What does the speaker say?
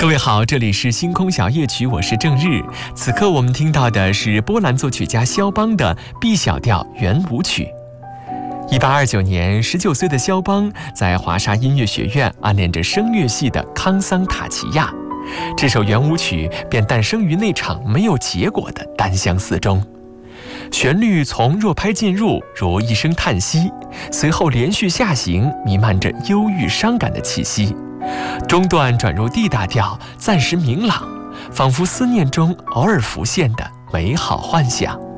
各位好，这里是星空小夜曲，我是郑日。此刻我们听到的是波兰作曲家肖邦的 B 小调圆舞曲。1829年，19岁的肖邦在华沙音乐学院暗恋着声乐系的康桑塔奇亚，这首圆舞曲便诞生于那场没有结果的单相思中。旋律从弱拍进入，如一声叹息，随后连续下行，弥漫着忧郁伤感的气息。中段转入 D 大调，暂时明朗，仿佛思念中偶尔浮现的美好幻想。